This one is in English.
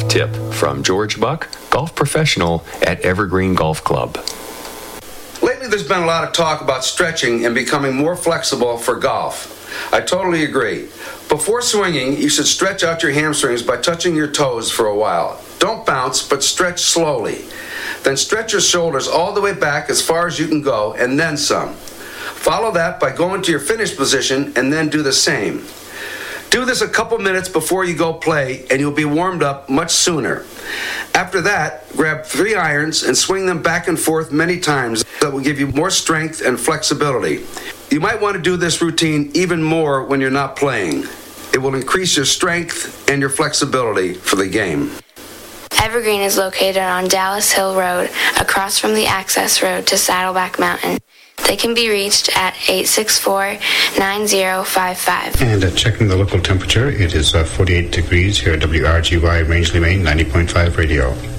tip from George Buck, golf professional at Evergreen Golf Club. Lately, there's been a lot of talk about stretching and becoming more flexible for golf. I totally agree. Before swinging, you should stretch out your hamstrings by touching your toes for a while. Don't bounce, but stretch slowly. Then stretch your shoulders all the way back as far as you can go, and then some. Follow that by going to your finish position, and then do the same. Do this a couple minutes before you go play, and you'll be warmed up much sooner. After that, grab 3 irons and swing them back and forth many times. That will give you more strength and flexibility. You might want to do this routine even more when you're not playing. It will increase your strength and your flexibility for the game. Evergreen is located on Dallas Hill Road, across from the access road to Saddleback Mountain. They can be reached at 864-9055. And checking the local temperature, it is 48 degrees here at WRGY Rangeley, Maine, 90.5 radio.